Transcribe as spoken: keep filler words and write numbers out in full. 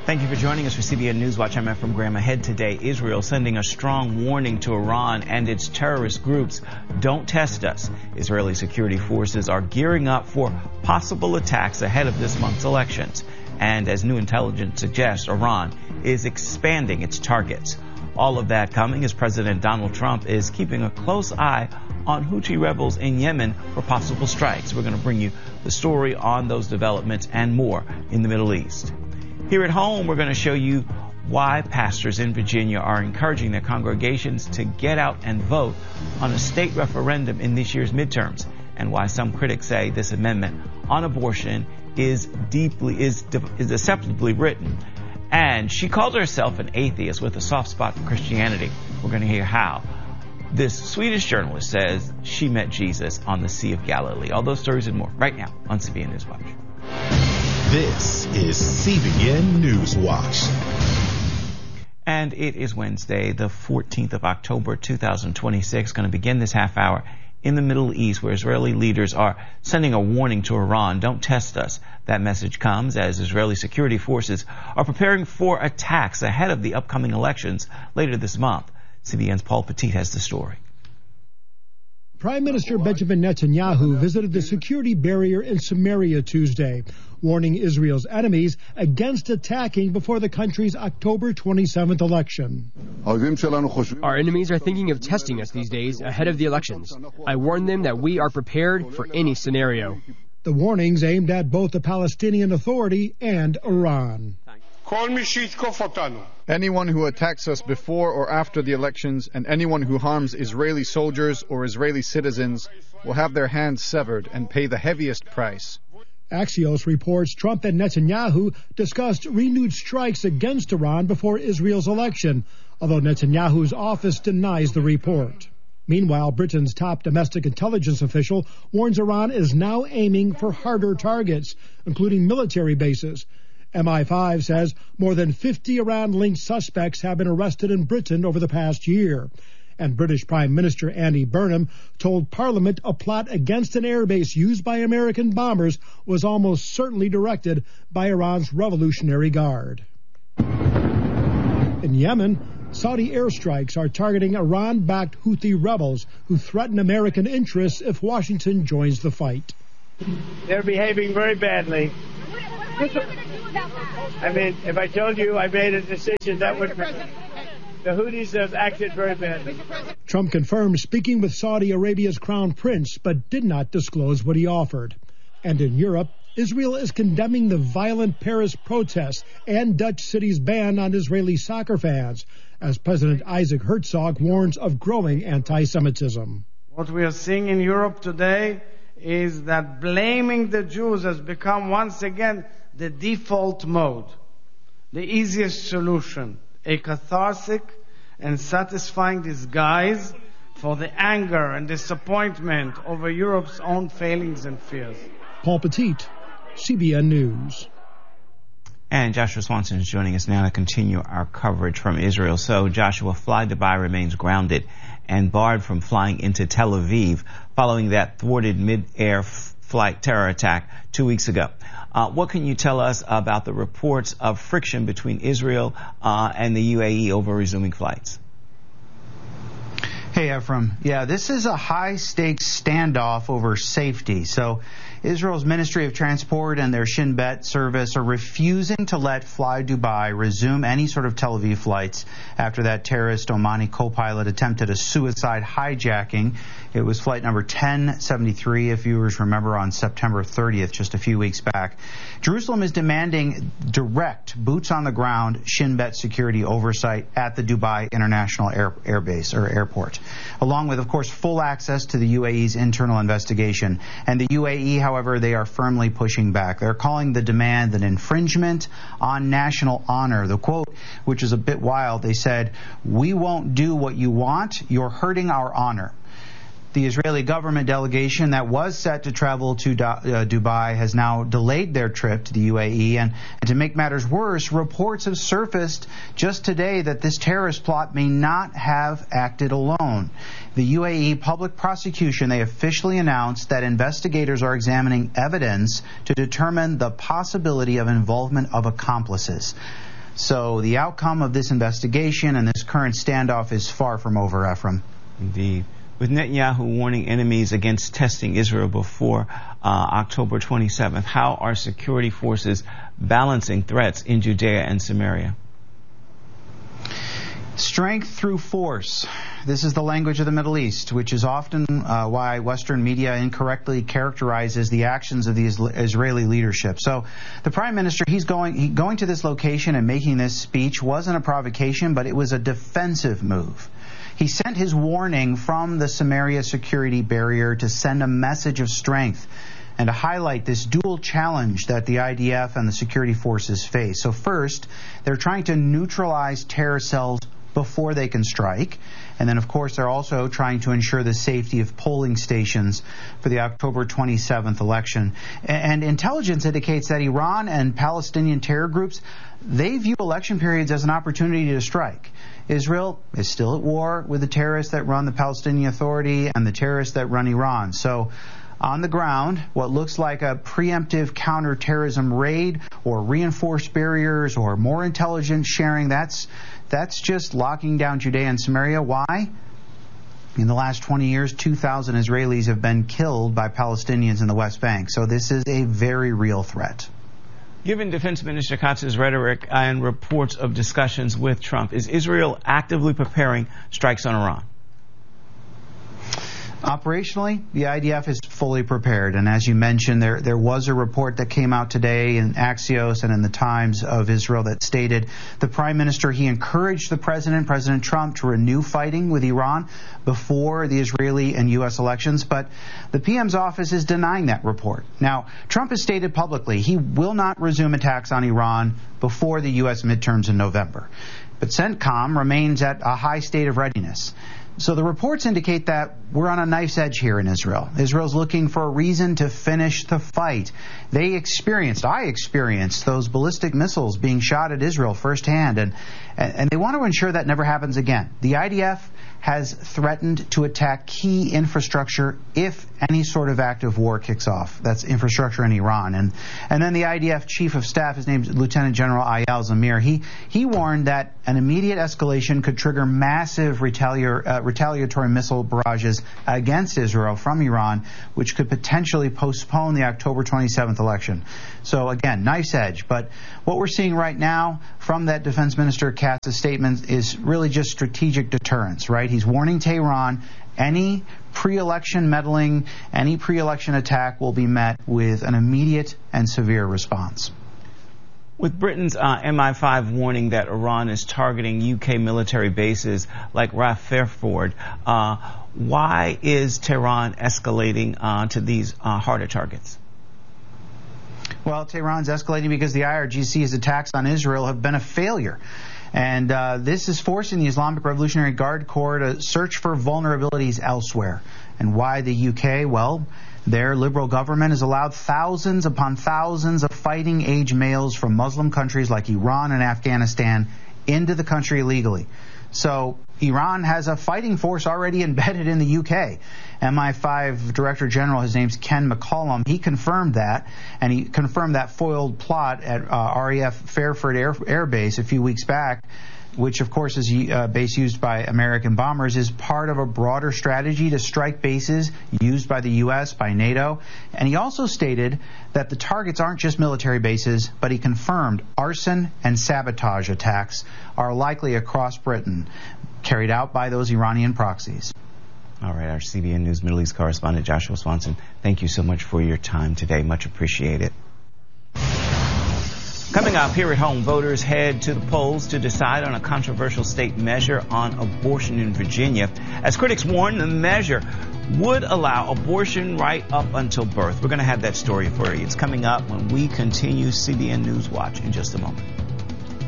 Thank you for joining us for C B N Newswatch. I'm Efrem Graham. Ahead today, Israel sending a strong warning to Iran and its terrorist groups. Don't test us. Israeli security forces are gearing up for possible attacks ahead of this month's elections. And as new intelligence suggests, Iran is expanding its targets. All of that coming as President Donald Trump is keeping a close eye on Houthi rebels in Yemen for possible strikes. We're going to bring you the story on those developments and more in the Middle East. Here at home, we're going to show you why pastors in Virginia are encouraging their congregations to get out and vote on a state referendum in this year's midterms, and why some critics say this amendment on abortion is deeply is, is deceptively written. And she calls herself an atheist with a soft spot for Christianity. We're going to hear how this Swedish journalist says she met Jesus on the Sea of Galilee. All those stories and more right now on C B N Newswatch. This is C B N Newswatch. And it is Wednesday, the fourteenth of October, two thousand twenty-six. Going to begin this half hour in the Middle East, where Israeli leaders are sending a warning to Iran. Don't test us. That message comes as Israeli security forces are preparing for attacks ahead of the upcoming elections later this month. C B N's Paul Petit has the story. Prime Minister Benjamin Netanyahu visited the security barrier in Samaria Tuesday, warning Israel's enemies against attacking before the country's October twenty-seventh election. Our enemies are thinking of testing us these days ahead of the elections. I warn them that we are prepared for any scenario. The warnings aimed at both the Palestinian Authority and Iran. Anyone who attacks us before or after the elections and anyone who harms Israeli soldiers or Israeli citizens will have their hands severed and pay the heaviest price. Axios reports Trump and Netanyahu discussed renewed strikes against Iran before Israel's election, although Netanyahu's office denies the report. Meanwhile, Britain's top domestic intelligence official warns Iran is now aiming for harder targets, including military bases. M I five says more than fifty Iran-linked suspects have been arrested in Britain over the past year. And British Prime Minister Andy Burnham told Parliament a plot against an airbase used by American bombers was almost certainly directed by Iran's Revolutionary Guard. In Yemen, Saudi airstrikes are targeting Iran-backed Houthi rebels who threaten American interests if Washington joins the fight. They're behaving very badly. I mean, if I told you I made a decision, that would... The Houthis have acted very badly. Trump confirmed speaking with Saudi Arabia's crown prince, but did not disclose what he offered. And in Europe, Israel is condemning the violent Paris protests and Dutch city's ban on Israeli soccer fans, as President Isaac Herzog warns of growing anti-Semitism. What we are seeing in Europe today is that blaming the Jews has become once again the default mode, the easiest solution, a cathartic and satisfying disguise for the anger and disappointment over Europe's own failings and fears. Paul Petit, C B N News. And Joshua Swanson is joining us now to continue our coverage from Israel. So, Joshua, Fly Dubai remains grounded and barred from flying into Tel Aviv following that thwarted mid-air f- flight terror attack two weeks ago. Uh, what can you tell us about the reports of friction between Israel uh, and the U A E over resuming flights? Hey, Efrem. Yeah, this is a high-stakes standoff over safety. So Israel's Ministry of Transport and their Shin Bet service are refusing to let Fly Dubai resume any sort of Tel Aviv flights after that terrorist Omani co-pilot attempted a suicide hijacking. It was flight number ten seventy-three, if viewers remember, on September thirtieth, just a few weeks back. Jerusalem is demanding direct, boots-on-the-ground Shin Bet security oversight at the Dubai International Air, Air Base or airport, along with, of course, full access to the U A E's internal investigation. And the U A E, however, they are firmly pushing back. They're calling the demand an infringement on national honor. The quote, which is a bit wild, they said, "We won't do what you want. You're hurting our honor." The Israeli government delegation that was set to travel to uh, Dubai has now delayed their trip to the U A E. And, and to make matters worse, reports have surfaced just today that this terrorist plot may not have acted alone. The U A E public prosecution, they officially announced that investigators are examining evidence to determine the possibility of involvement of accomplices. So the outcome of this investigation and this current standoff is far from over, Ephraim. Indeed. With Netanyahu warning enemies against testing Israel before uh, October twenty-seventh, how are security forces balancing threats in Judea and Samaria? Strength through force. This is the language of the Middle East, which is often uh, why Western media incorrectly characterizes the actions of the Israeli leadership. So the Prime Minister, he's going, he, going to this location and making this speech wasn't a provocation, but it was a defensive move. He sent his warning from the Samaria security barrier to send a message of strength and to highlight this dual challenge that the I D F and the security forces face. So first, they're trying to neutralize terror cells before they can strike. And then, of course, they're also trying to ensure the safety of polling stations for the October twenty-seventh election. And intelligence indicates that Iran and Palestinian terror groups, they view election periods as an opportunity to strike. Israel is still at war with the terrorists that run the Palestinian Authority and the terrorists that run Iran. So on the ground, what looks like a preemptive counterterrorism raid or reinforced barriers or more intelligence sharing, that's that's just locking down Judea and Samaria. Why? In the last twenty years, two thousand Israelis have been killed by Palestinians in the West Bank. So this is a very real threat. Given Defense Minister Katz's rhetoric and reports of discussions with Trump, is Israel actively preparing strikes on Iran? Operationally, the I D F is fully prepared. And as you mentioned, there there was a report that came out today in Axios and in the Times of Israel that stated the Prime Minister, he encouraged the President, President Trump, to renew fighting with Iran before the Israeli and U S elections. But the P M's office is denying that report. Now, Trump has stated publicly he will not resume attacks on Iran before the U S midterms in November. But CENTCOM remains at a high state of readiness. So the reports indicate that we're on a knife's edge here in Israel. Israel's looking for a reason to finish the fight. They experienced, I experienced, those ballistic missiles being shot at Israel firsthand, and, and they want to ensure that never happens again. The I D F has threatened to attack key infrastructure if any sort of active war kicks off. That's infrastructure in Iran. And and then the I D F Chief of Staff, his name's Lieutenant General Eyal Zamir, he, he warned that an immediate escalation could trigger massive retaliar, uh, retaliatory missile barrages against Israel from Iran, which could potentially postpone the October twenty-seventh election. So again, knife's edge. But what we're seeing right now from that Defense Minister Katz's statement is really just strategic deterrence, right? He's warning Tehran any pre-election meddling, any pre-election attack will be met with an immediate and severe response. With Britain's uh, M I five warning that Iran is targeting U K military bases like Rafeford, uh, why is Tehran escalating uh, to these uh, harder targets? Well, Tehran's escalating because the I R G C's attacks on Israel have been a failure. And uh, this is forcing the Islamic Revolutionary Guard Corps to search for vulnerabilities elsewhere. And why the U K? Well, their liberal government has allowed thousands upon thousands of fighting-age males from Muslim countries like Iran and Afghanistan into the country illegally. So Iran has a fighting force already embedded in the U K. M I five Director General, his name's Ken McCollum, he confirmed that, and he confirmed that foiled plot at uh, R A F Fairford Air, Air Base a few weeks back, which of course is a uh, base used by American bombers, is part of a broader strategy to strike bases used by the U S, by NATO. And he also stated that the targets aren't just military bases, but he confirmed arson and sabotage attacks are likely across Britain, carried out by those Iranian proxies. All right, our C B N News Middle East correspondent Joshua Swanson, thank you so much for your time today. Much appreciated. Coming up here at home, voters head to the polls to decide on a controversial state measure on abortion in Virginia. As critics warn, the measure would allow abortion right up until birth. We're going to have that story for you. It's coming up when we continue C B N News Watch in just a moment.